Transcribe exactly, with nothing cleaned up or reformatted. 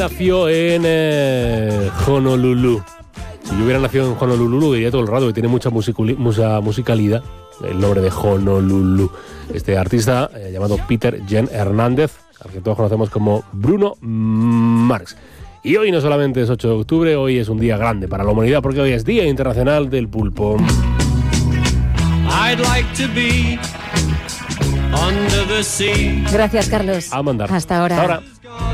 Nació en eh, Honolulu. Si yo hubiera nacido en Honolulu, diría todo el rato que tiene mucha, musiculi- mucha musicalidad el nombre de Honolulu. Este artista eh, llamado Peter Jen Hernández, al que todos conocemos como Bruno Mars. Y hoy no solamente es ocho de octubre, hoy es un día grande para la humanidad porque hoy es Día Internacional del Pulpo. I'd like to be under the sea. Gracias, Carlos. A mandar. Hasta ahora. Hasta ahora.